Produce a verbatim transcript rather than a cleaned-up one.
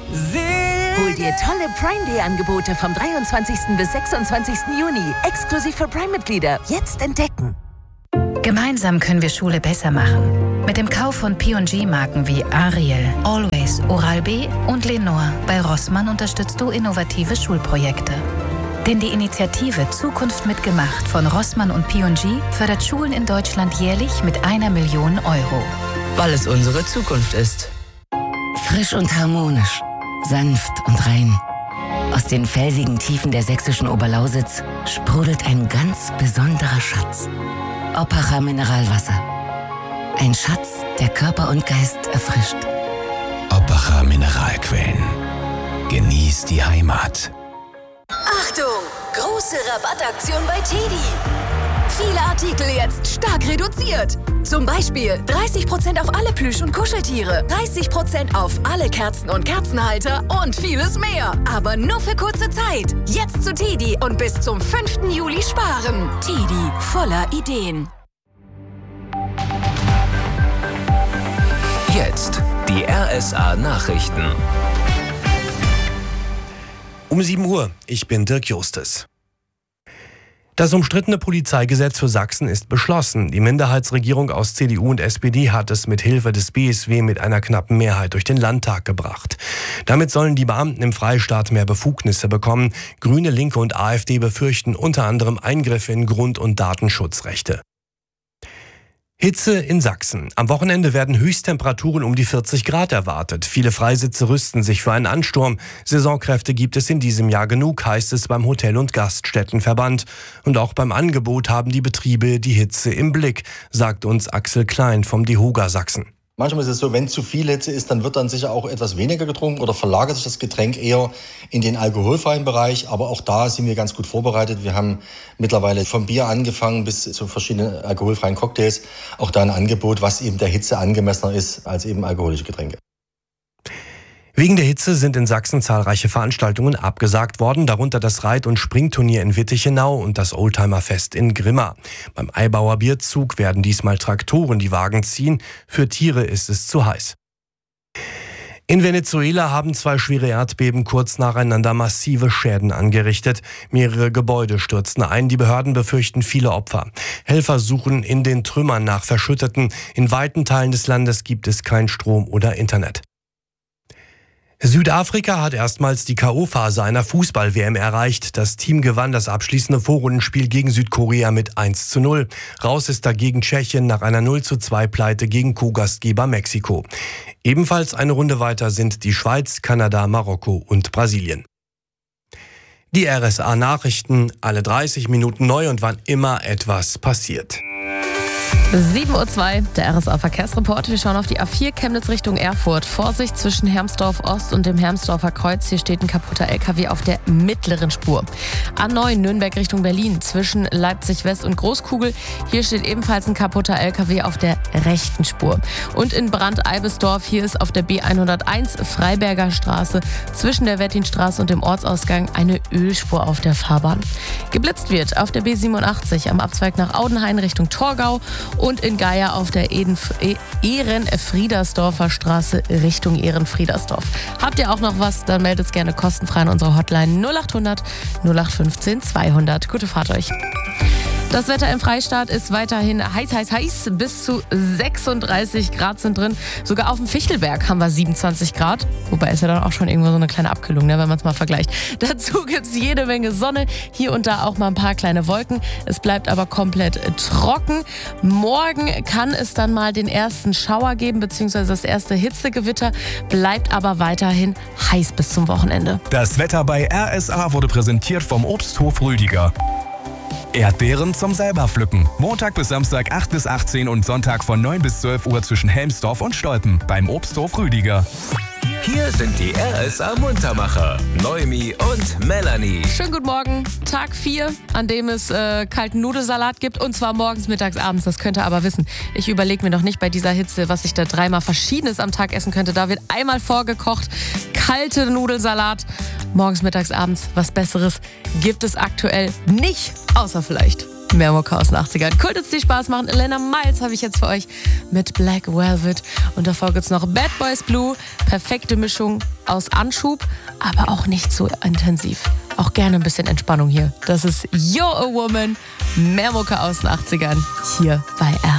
Hol dir tolle Prime Day Angebote vom dreiundzwanzigsten bis sechsundzwanzigsten Juni. Exklusiv für Prime-Mitglieder. Jetzt entdecken. Gemeinsam können wir Schule besser machen. Mit dem Kauf von P und G-Marken wie Ariel, Always, Oral-B und Lenore bei Rossmann unterstützt du innovative Schulprojekte. Denn die Initiative Zukunft mitgemacht von Rossmann und P und G fördert Schulen in Deutschland jährlich mit einer Million Euro. Weil es unsere Zukunft ist. Frisch und harmonisch, sanft und rein. Aus den felsigen Tiefen der sächsischen Oberlausitz sprudelt ein ganz besonderer Schatz. Oppacher Mineralwasser. Ein Schatz, der Körper und Geist erfrischt. Oppacher Mineralquellen. Genieß die Heimat. Achtung! Große Rabattaktion bei Teddy. Viele Artikel jetzt stark reduziert. Zum Beispiel dreißig Prozent auf alle Plüsch- und Kuscheltiere, dreißig Prozent auf alle Kerzen und Kerzenhalter und vieles mehr. Aber nur für kurze Zeit. Jetzt zu Teddy und bis zum fünften Juli sparen. Teddy, voller Ideen. Jetzt die R S A-Nachrichten. Um sieben Uhr, ich bin Dirk Justes. Das umstrittene Polizeigesetz für Sachsen ist beschlossen. Die Minderheitsregierung aus C D U und S P D hat es mit Hilfe des B S W mit einer knappen Mehrheit durch den Landtag gebracht. Damit sollen die Beamten im Freistaat mehr Befugnisse bekommen. Grüne, Linke und AfD befürchten unter anderem Eingriffe in Grund- und Datenschutzrechte. Hitze in Sachsen. Am Wochenende werden Höchsttemperaturen um die vierzig Grad erwartet. Viele Freisitze rüsten sich für einen Ansturm. Saisonkräfte gibt es in diesem Jahr genug, heißt es beim Hotel- und Gaststättenverband. Und auch beim Angebot haben die Betriebe die Hitze im Blick, sagt uns Axel Klein vom DEHOGA Sachsen. Manchmal ist es so, wenn zu viel Hitze ist, dann wird dann sicher auch etwas weniger getrunken oder verlagert sich das Getränk eher in den alkoholfreien Bereich. Aber auch da sind wir ganz gut vorbereitet. Wir haben mittlerweile vom Bier angefangen bis zu verschiedenen alkoholfreien Cocktails auch da ein Angebot, was eben der Hitze angemessener ist als eben alkoholische Getränke. Wegen der Hitze sind in Sachsen zahlreiche Veranstaltungen abgesagt worden, darunter das Reit- und Springturnier in Wittichenau und das Oldtimerfest in Grimma. Beim Eibauer Bierzug werden diesmal Traktoren die Wagen ziehen. Für Tiere ist es zu heiß. In Venezuela haben zwei schwere Erdbeben kurz nacheinander massive Schäden angerichtet. Mehrere Gebäude stürzten ein. Die Behörden befürchten viele Opfer. Helfer suchen in den Trümmern nach Verschütteten. In weiten Teilen des Landes gibt es kein Strom oder Internet. Südafrika hat erstmals die K O-Phase einer Fußball-W M erreicht. Das Team gewann das abschließende Vorrundenspiel gegen Südkorea mit eins zu null. Raus ist dagegen Tschechien nach einer null zu zwei Pleite gegen Co-Gastgeber Mexiko. Ebenfalls eine Runde weiter sind die Schweiz, Kanada, Marokko und Brasilien. Die R S A-Nachrichten, alle dreißig Minuten neu und wann immer etwas passiert. sieben Uhr zwei, der R S A-Verkehrsreport. Wir schauen auf die A vier Chemnitz Richtung Erfurt. Vorsicht zwischen Hermsdorf Ost und dem Hermsdorfer Kreuz. Hier steht ein kaputter L K W auf der mittleren Spur. A neun Nürnberg Richtung Berlin zwischen Leipzig West und Großkugel. Hier steht ebenfalls ein kaputter L K W auf der rechten Spur. Und in Brandeibesdorf, hier ist auf der B hunderteins Freiberger Straße zwischen der Wettinstraße und dem Ortsausgang eine Ölspur auf der Fahrbahn. Geblitzt wird auf der B siebenundachtzig am Abzweig nach Audenhain Richtung Torgau. Und in Geier auf der Ehrenfriedersdorfer Straße Richtung Ehrenfriedersdorf. Habt ihr auch noch was, dann meldet es gerne kostenfrei an unsere Hotline null acht hundert null acht fünfzehn zweihundert. Gute Fahrt euch. Das Wetter im Freistaat ist weiterhin heiß, heiß, heiß. Bis zu sechsunddreißig Grad sind drin. Sogar auf dem Fichtelberg haben wir siebenundzwanzig Grad. Wobei ist ja dann auch schon irgendwo so eine kleine Abkühlung, ne, wenn man es mal vergleicht. Dazu gibt es jede Menge Sonne. Hier und da auch mal ein paar kleine Wolken. Es bleibt aber komplett trocken. Morgen kann es dann mal den ersten Schauer geben, beziehungsweise das erste Hitzegewitter. Bleibt aber weiterhin heiß bis zum Wochenende. Das Wetter bei R S A wurde präsentiert vom Obsthof Rüdiger. Erdbeeren zum selber pflücken. Montag bis Samstag acht bis achtzehn und Sonntag von neun bis zwölf Uhr zwischen Helmsdorf und Stolpen beim Obsthof Rüdiger. Hier sind die R S A-Muntermacher, Noemi und Melanie. Schönen guten Morgen, Tag vier, an dem es äh, kalten Nudelsalat gibt. Und zwar morgens, mittags, abends, das könnt ihr aber wissen. Ich überlege mir noch nicht bei dieser Hitze, was ich da dreimal Verschiedenes am Tag essen könnte. Da wird einmal vorgekocht, kalte Nudelsalat. Morgens, mittags, abends, was Besseres gibt es aktuell nicht, außer vielleicht Mehrmocker aus den achtzigern. Kultets, die Spaß machen. Elena Miles habe ich jetzt für euch mit Black Velvet. Und davor gibt's noch Bad Boys Blue. Perfekte Mischung aus Anschub, aber auch nicht so intensiv. Auch gerne ein bisschen Entspannung hier. Das ist You're a Woman, mehr Mucke aus den achtzigern, hier bei R.